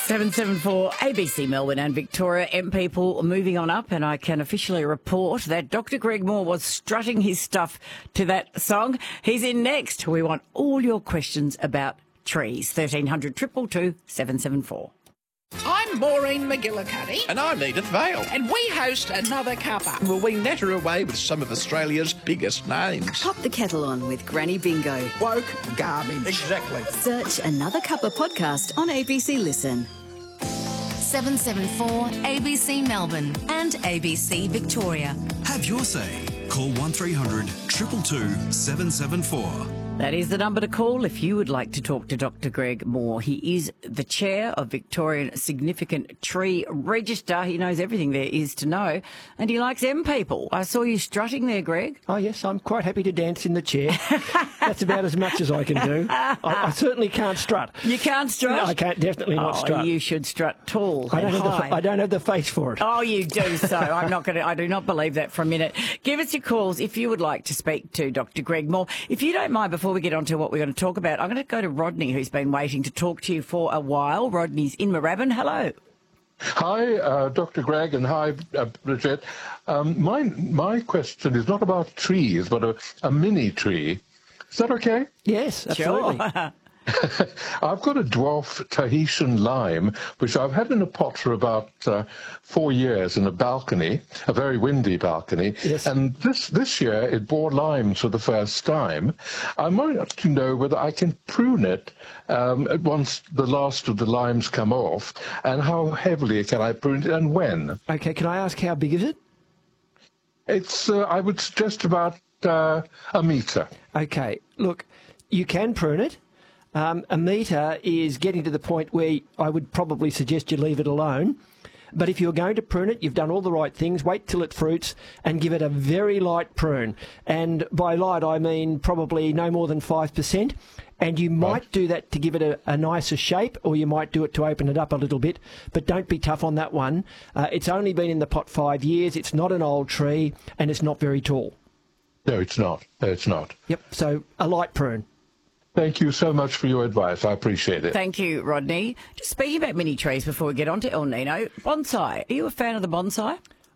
774 ABC Melbourne and Victoria. M people moving on up, and I can officially report that Dr. Greg Moore was strutting his stuff to that song. He's in next. We want all your questions about trees. 1300 222 774. I'm Maureen McGillicuddy. And I'm Edith Vale. And we host Another Cuppa. Well, we natter away with some of Australia's biggest names. Pop the kettle on with Granny Bingo. Woke garbage. Exactly. Search Another Cuppa podcast on ABC Listen. 774 ABC Melbourne and ABC Victoria. Have your say. Call 1300 222 774. That is the number to call if you would like to talk to Dr. Greg Moore. He is the chair of Victorian Significant Tree Register. He knows everything there is to know, and he likes M people. I saw you strutting there, Greg. Oh, yes, I'm quite happy to dance in the chair. That's about as much as I can do. I certainly can't strut. You can't strut? No, I can't definitely not strut. You should strut tall and high. I don't have the face for it. Oh, you do so. I do not believe that for a minute. Give us your calls if you would like to speak to Dr. Greg Moore. If you don't mind, before we get on to what we're going to talk about, I'm going to go to Rodney, who's been waiting to talk to you for a while. Rodney's in Moorabbin. Hello. Hi, Dr. Greg, and hi, Bridget. My question is not about trees, but a mini tree. Is that okay? Yes, absolutely. Sure. I've got a dwarf Tahitian lime, which I've had in a pot for about 4 years in a balcony, a very windy balcony. Yes. And this year it bore limes for the first time. I wanted to know whether I can prune it once the last of the limes come off, and how heavily can I prune it and when? Okay, can I ask how big is it? It's, I would suggest about a metre. Okay, look, you can prune it. A metre is getting to the point where I would probably suggest you leave it alone. But if you're going to prune it, you've done all the right things. Wait till it fruits and give it a very light prune. And by light, I mean probably no more than 5%. And you might do that to give it a nicer shape, or you might do it to open it up a little bit. But don't be tough on that one. It's only been in the pot 5 years. It's not an old tree, and it's not very tall. No, it's not. No, it's not. Yep, so a light prune. Thank you so much for your advice. I appreciate it. Thank you, Rodney. Just speaking about mini trees before we get on to El Nino, bonsai. Are you a fan of the bonsai?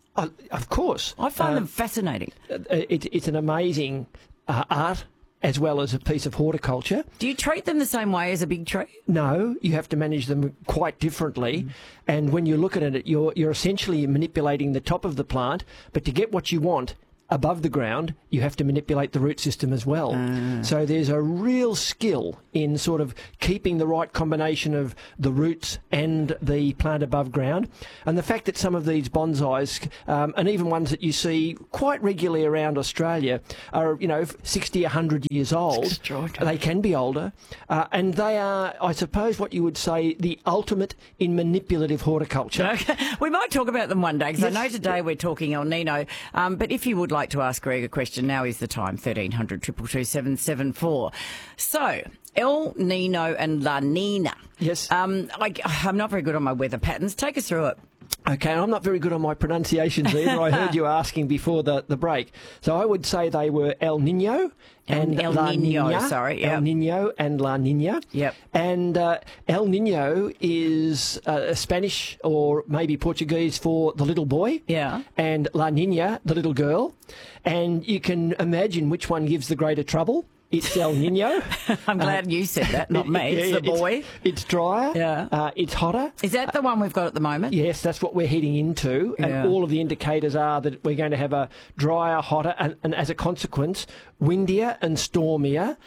Of course. I find them fascinating. It's an amazing art as well as a piece of horticulture. Do you treat them the same way as a big tree? No, you have to manage them quite differently. And when you look at it, you're essentially manipulating the top of the plant, but to get what you want above the ground, you have to manipulate the root system as well. So there's a real skill in sort of keeping the right combination of the roots and the plant above ground. And the fact that some of these bonsais, and even ones that you see quite regularly around Australia, are, 60, 100 years old. They can be older. And they are, I suppose, what you would say, the ultimate in manipulative horticulture. Okay. We might talk about them one day, because I know today we're talking El Nino. But if you would like to ask Greg a question, now is the time. 1300 222 774. So, El Nino and La Nina. Yes. I'm not very good on my weather patterns. Take us through it. Okay, I'm not very good on my pronunciations either. I heard you asking before the break. So I would say they were El Nino and El La Nino, Nina. sorry. Yep. El Nino and La Nina. Yep. And El Nino is Spanish or maybe Portuguese for the little boy. Yeah. And La Nina, the little girl. And you can imagine which one gives the greater trouble. It's El Nino. I'm glad you said that, not me. It's the boy. It's drier. Yeah. It's hotter. Is that the one we've got at the moment? Yes, that's what we're heading into. Yeah. And all of the indicators are that we're going to have a drier, hotter, and as a consequence, windier and stormier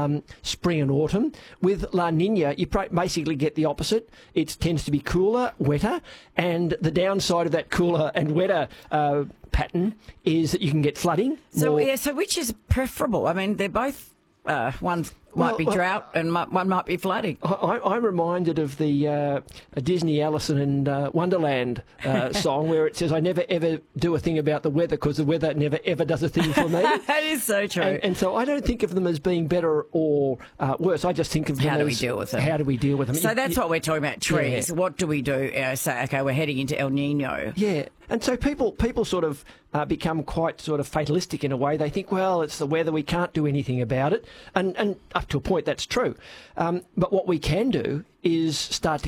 spring and autumn. With La Nina, you basically get the opposite. It tends to be cooler, wetter, and the downside of that cooler and wetter pattern is that you can get flooding. So which is preferable? I mean, they're both, one might be drought and one might be flooding. I'm reminded of the Disney Alice in Wonderland song where it says, I never ever do a thing about the weather because the weather never ever does a thing for me. That is so true. And so I don't think of them as being better or worse. I just think of them how as... do we deal with them? How do we deal with them? So that's what we're talking about, trees. Yeah. What do we do? Say, okay, we're heading into El Nino. Yeah. And so people sort of become quite sort of fatalistic in a way. They think, well, it's the weather, we can't do anything about it. And up to a point, that's true. But what we can do is start to get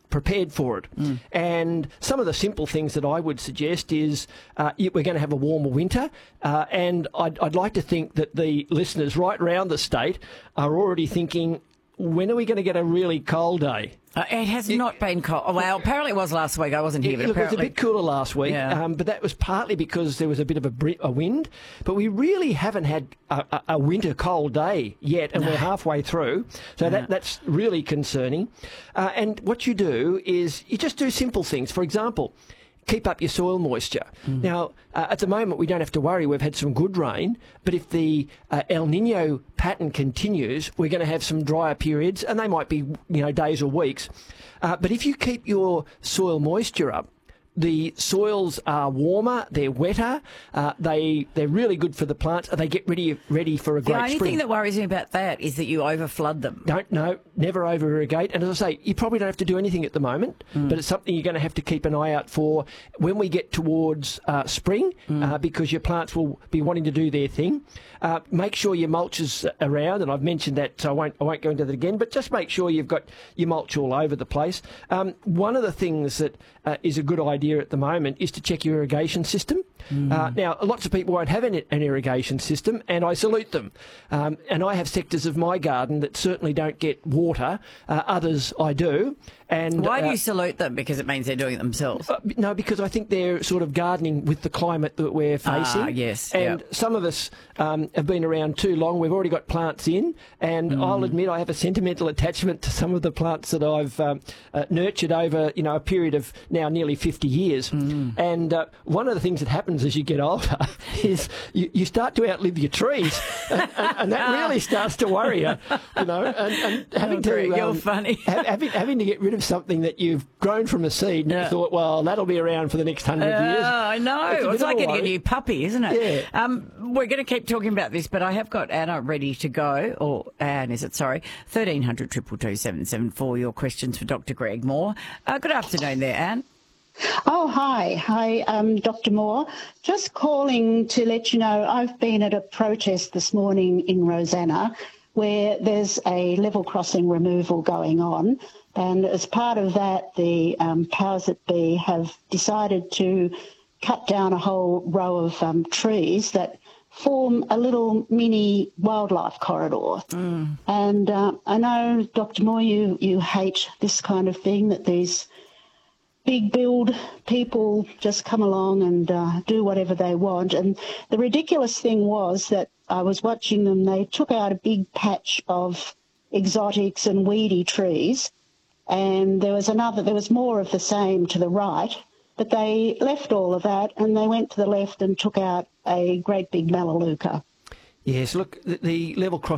prepared for it. And some of the simple things that I would suggest is we're going to have a warmer winter, and I'd like to think that the listeners right around the state are already thinking, when are we going to get a really cold day? It has not been cold. Well, apparently it was last week. I wasn't here, but Look, it was apparently... a bit cooler last week, but that was partly because there was a bit of a wind. But we really haven't had a winter cold day yet, and we're halfway through. So that's really concerning. And what you do is you just do simple things. For example, keep up your soil moisture. Now, at the moment, we don't have to worry. We've had some good rain, but if the El Nino pattern continues, we're going to have some drier periods, and they might be, days or weeks. But if you keep your soil moisture up, the soils are warmer, they're wetter, they're really good for the plants, and they get ready for a great spring. The only thing that worries me about that is that you overflood them. Never over-irrigate. And as I say, you probably don't have to do anything at the moment, but it's something you're going to have to keep an eye out for when we get towards spring, because your plants will be wanting to do their thing. Make sure your mulch is around, and I've mentioned that, so I won't go into that again, but just make sure you've got your mulch all over the place. One of the things that is a good idea at the moment is to check your irrigation system. Now, lots of people won't have an irrigation system, and I salute them. And I have sectors of my garden that certainly don't get water. Others I do. And why do you salute them? Because it means they're doing it themselves. No, because I think they're sort of gardening with the climate that we're facing. Yes. And some of us have been around too long. We've already got plants in, and I'll admit I have a sentimental attachment to some of the plants that I've nurtured over a period of now nearly 50 years. And one of the things that happens as you get older is you start to outlive your trees, and that really starts to worry you. And having to you're funny. having to get rid of something that you've grown from a seed, and you thought, well, that'll be around for the next 100 years. I know. It's like getting a new puppy, isn't it? Yeah. We're going to keep talking about this, but I have got Anna ready to go, or Anne, is it? Sorry. 1300 222 774, your questions for Dr. Greg Moore. Good afternoon there, Anne. Oh, hi. Hi, Dr. Moore. Just calling to let you know I've been at a protest this morning in Rosanna where there's a level crossing removal going on. And as part of that, the powers that be have decided to cut down a whole row of trees that form a little mini wildlife corridor. And I know, Dr. Moore, you hate this kind of thing, that these big build people just come along and do whatever they want. And the ridiculous thing was that I was watching them, they took out a big patch of exotics and weedy trees, and there was more of the same to the right, but they left all of that and they went to the left and took out a great big melaleuca. Yes, look, the level crossing